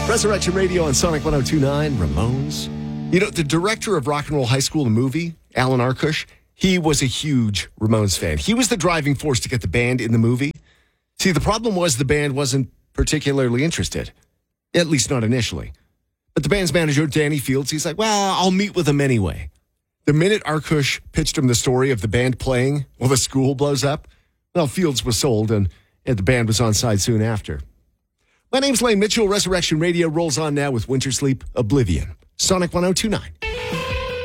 Resurrection Radio on Sonic 102.9, Ramones. You know, the director of Rock and Roll High School, the movie, Alan Arkush, he was a huge Ramones fan. He was the driving force to get the band in the movie. See, the problem was the band wasn't particularly interested, at least not initially. But the band's manager, Danny Fields, he's like, well, I'll meet with them anyway. The minute Arkush pitched him the story of the band playing while the school blows up, well, Fields was sold, and the band was on side soon after. My name's Lane Mitchell. Resurrection Radio rolls on now with Winter Sleep, Oblivion. Sonic 102.9.